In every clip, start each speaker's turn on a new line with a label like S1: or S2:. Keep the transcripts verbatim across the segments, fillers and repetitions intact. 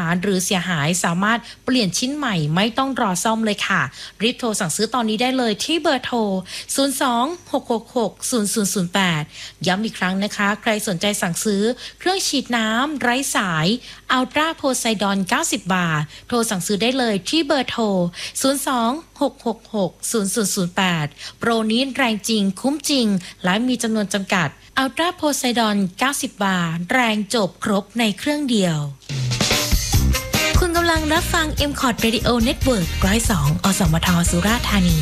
S1: ารหรือเสียหายสามารถเปลี่ยนชิ้นใหม่ไม่ต้องรอซ่อมเลยค่ะรีบโทรสั่งซื้อตอนนี้ได้เลยที่เบอร์โทรศูนย์ สอง หก หก หก ศูนย์ ศูนย์ ศูนย์ แปดย้ำอีกครั้งนะคะใครสนใจสั่งซื้อเครื่องฉีดน้ำไร้สายอัลตราโพไซดอนเก้าสิบบาทโทรสั่งซื้อได้เลยที่เบอร์โทรศูนย์ สอง หก หก หก ศูนย์ ศูนย์ ศูนย์ แปดโปรนี้แรงจริงคุ้มจริงและมีจำนวนจำกัดอัลตราโพไซดอนเก้าสิบบาทแรงจบครบในเครื่องเดียวคุณกำลังรับฟัง เอ็ม คอร์ด Radio Network หนึ่งศูนย์สอง อสมทสุราษฎร์ธานี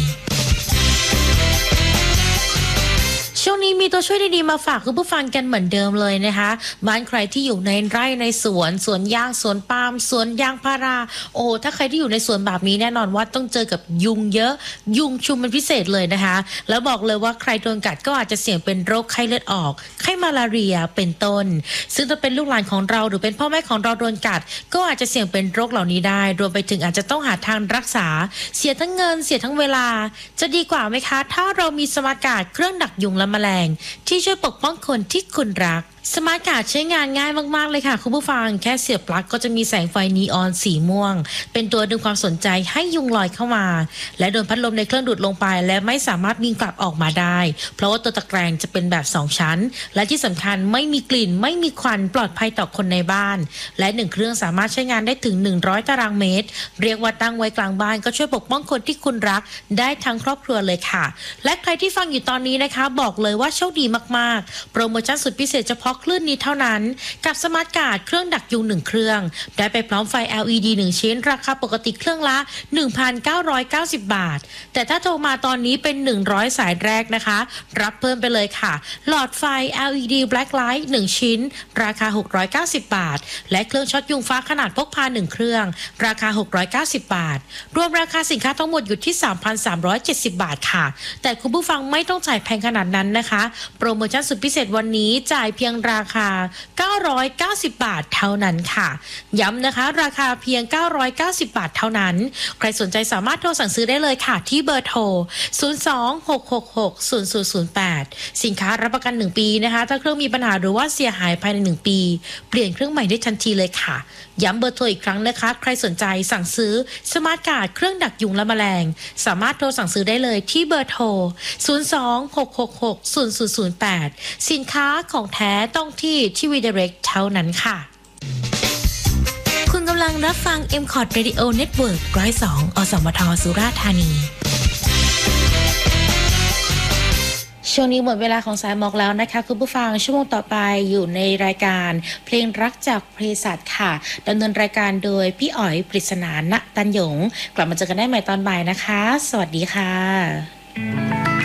S1: ช่วงนี้มีตัวช่วยดีๆมาฝากคุณผู้ฟังกันเหมือนเดิมเลยนะคะบ้านใครที่อยู่ในไร่ในสวนสวนยางสวนปาล์มสวนยางพาราโอ้ถ้าใครที่อยู่ในสวนแบบนี้แน่นอนว่าต้องเจอกับยุงเยอะยุงชุมเป็นพิเศษเลยนะคะแล้วบอกเลยว่าใครโดนกัดก็อาจจะเสี่ยงเป็นโรคไข้เลือดออกไข้มาลาเรียเป็นต้นซึ่งถ้าเป็นลูกหลานของเราหรือเป็นพ่อแม่ของเราโดนกัดก็อาจจะเสี่ยงเป็นโรคเหล่านี้ได้รวมไปถึงอาจจะต้องหาทางรักษาเสียทั้งเงินเสียทั้งเวลาจะดีกว่าไหมคะถ้าเรามีสมาร์ทการ์ดเครื่องดักยุงและแมลงที่ช่วยปกป้องคนที่คุณรักสมาร์ทการ์ดใช้งานง่ายมากๆเลยค่ะคุณผู้ฟังแค่เสียบปลั๊กก็จะมีแสงไฟนีออนสีม่วงเป็นตัวดึงความสนใจให้ยุงลอยเข้ามาและโดนพัดลมในเครื่องดูดลงไปและไม่สามารถบินกลับออกมาได้เพราะว่าตัวตะแกรงจะเป็นแบบสองชั้นและที่สำคัญไม่มีกลิ่นไม่มีควันปลอดภัยต่อคนในบ้านและหนึ่งเครื่องสามารถใช้งานได้ถึงหนึ่งร้อยตารางเมตรเรียกว่าตั้งไว้กลางบ้านก็ช่วยปกป้องคนที่คุณรักได้ทั้งครอบครัวเลยค่ะและใครที่ฟังอยู่ตอนนี้นะคะบอกเลยว่าโชคดีมากๆโปรโมชั่นสุดพิเศษเฉพาะคลื่นนี้เท่านั้นกับสมาร์ทการ์ดเครื่องดักยุงหนึ่งเครื่องได้ไปพร้อมไฟ แอล อี ดี หนึ่งชิ้นราคาปกติเครื่องละ หนึ่งพันเก้าร้อยเก้าสิบ บาทแต่ถ้าโทรมาตอนนี้เป็นหนึ่งร้อยสายแรกนะคะรับเพิ่มไปเลยค่ะหลอดไฟ แอล อี ดี Black Light หนึ่งชิ้นราคาหกร้อยเก้าสิบบาทและเครื่องช็อตยุงฟ้าขนาดพกพาหนึ่งเครื่องราคาหกร้อยเก้าสิบบาทรวมราคาสินค้าทั้งหมดอยู่ที่ สามพันสามร้อยเจ็ดสิบ บาทค่ะแต่คุณผู้ฟังไม่ต้องจ่ายแพงขนาดนั้นนะคะโปรโมชั่นสุดพิเศษวันนี้จ่ายเพียงราคาเก้าร้อยเก้าสิบบาทเท่านั้นค่ะย้ำนะคะราคาเพียงเก้าร้อยเก้าสิบบาทเท่านั้นใครสนใจสามารถโทรสั่งซื้อได้เลยค่ะที่เบอร์โทรศูนย์ สอง หก หก หก ศูนย์ ศูนย์ ศูนย์ แปดสินค้ารับประกันหนึ่งปีนะคะถ้าเครื่องมีปัญหาหรือว่าเสียหายภายในหนึ่งปีเปลี่ยนเครื่องใหม่ได้ทันทีเลยค่ะย้ำเบอร์โทรอีกครั้งนะคะใครสนใจสั่งซื้อสมาร์ทการ์ดเครื่องดักยุงและแมลงสามารถโทรสั่งซื้อได้เลยที่เบอร์โทรศูนย์ สอง หก หก หก ศูนย์ ศูนย์ ศูนย์ แปดสินค้าของแท้ต้องที่ทีวี Direct เท่านั้นค่ะคุณกำลังรับฟัง เอ็ม คอร์ด Radio Network หนึ่งศูนย์สอง อสมทสุราษฎร์ธานีช่วงนี้หมดเวลาของสายหมอกแล้วนะคะคุณผู้ฟังชั่วโมงต่อไปอยู่ในรายการเพลงรักจากเภสัชค่ะดำเนินรายการโดยพี่อ๋อยปริศนาณตันหยงกลับมาเจอกันได้ใหม่ตอนบ่ายนะคะสวัสดีค่ะ